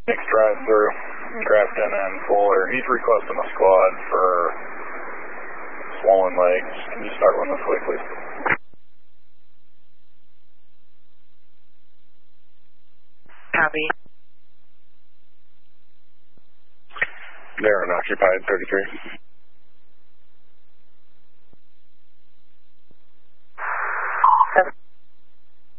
Next drive-through, Crafton and Fuller. He's requesting a squad for swollen legs. Can you start one this way, please? Copy. They're unoccupied, 33.